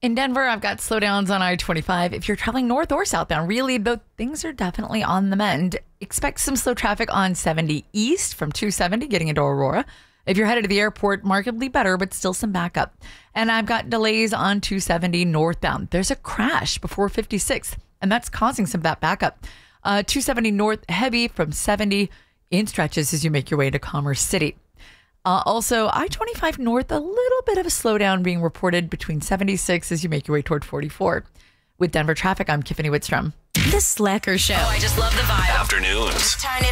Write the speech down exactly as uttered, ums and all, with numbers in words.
In Denver, I've got slowdowns on I twenty-five. If you're traveling north or southbound, really, though, things are definitely on the mend. Expect some slow traffic on seventy east from two seventy getting into Aurora. If you're headed to the airport, markedly better, but still some backup. And I've got delays on two seventy northbound. There's a crash before fifty-sixth, and that's causing some of that backup. Uh, two seventy north heavy from seventy in stretches as you make your way to Commerce City. Uh, also, I twenty-five north, a little bit of a slowdown being reported between seventy-six as you make your way toward forty-four. With Denver traffic, I'm Tiffany Whitstrom. The Slacker Show. Oh, I just love the vibe. Afternoons. Turn it